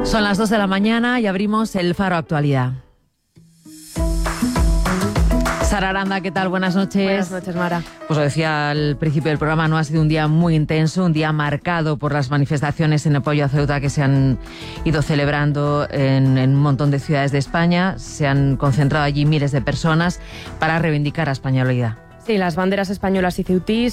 Son las 2 de la mañana y abrimos el Faro Actualidad. Sara Aranda, ¿qué tal? Buenas noches. Buenas noches, Mara. Pues lo decía al principio del programa, no ha sido un día muy intenso, un día marcado por las manifestaciones en apoyo a Ceuta que se han ido celebrando en un montón de ciudades de España. Se han concentrado allí miles de personas para reivindicar a españolidad. Sí, las banderas españolas y ceutís